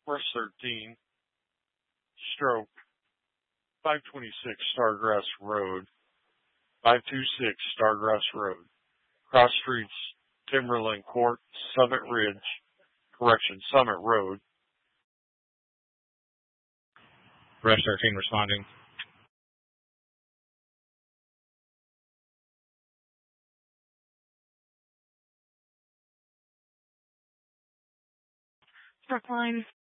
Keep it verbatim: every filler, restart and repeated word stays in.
Rush thirteen, stroke five twenty-six Stargrass Road, five twenty-six Stargrass Road, cross streets Timberland Court, Summit Ridge, correction, Summit Road. Rush thirteen responding. Brookline